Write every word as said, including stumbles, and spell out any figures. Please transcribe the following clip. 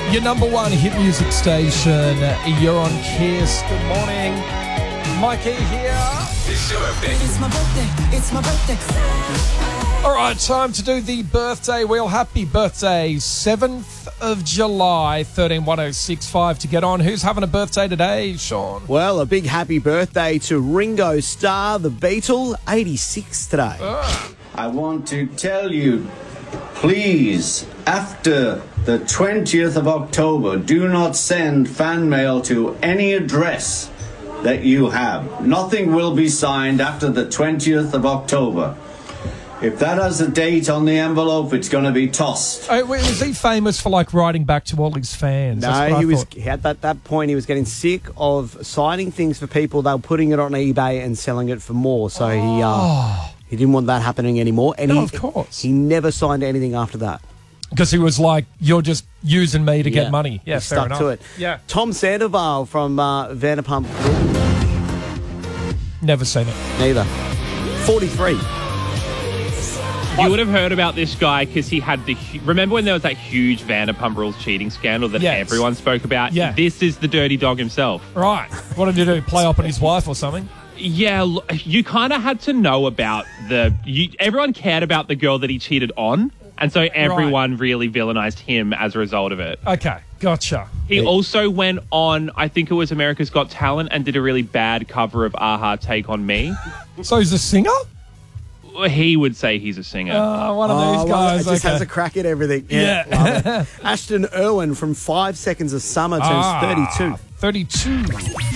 Your number one hit music station. You're on Kiss. Good morning. Mikey here. It's your birthday. It's my birthday. It's my birthday. All right, time to do the birthday wheel. Happy birthday, seventh of July, thirteen one oh six five to get on. Who's having a birthday today, Sean? Well, a big happy birthday to Ringo Starr, the Beatle, eighty-six today. Uh. I want to tell you, please, after the twentieth of October, do not send fan mail to any address that you have. Nothing will be signed after the twentieth of October. If that has a date on the envelope, it's going to be tossed. Oh, was he famous for, like, writing back to all his fans? No, he was he had at that point he was getting sick of signing things for people. They were putting it on eBay and selling it for more. So he uh, Oh. he didn't want that happening anymore. And No, he, of course. he never signed anything after that. Because he was like, you're just using me to Yeah. get money. Yeah, He fair stuck enough. to it. Yeah. Tom Sandoval from uh, Vanderpump. Never seen it. Neither. forty-three. You would have heard about this guy because he had the... hu- Remember when there was that huge Vanderpump Rules cheating scandal that Yes. everyone spoke about? Yeah. This is the dirty dog himself. Right. What did he do? Play up on his wife or something? Yeah, l- you kind of had to know about the... You, everyone cared about the girl that he cheated on, and so everyone really villainized him as a result of it. Okay, gotcha. He also went on, I think it was America's Got Talent, and did a really bad cover of A-ha, Take On Me. So he's a singer? He would say he's a singer. Uh, one of Oh, these well, guys. it just okay. has a crack at everything. Yeah. Love it. Ashton Irwin from Five Seconds of Summer turns Ah, thirty-two. thirty-two.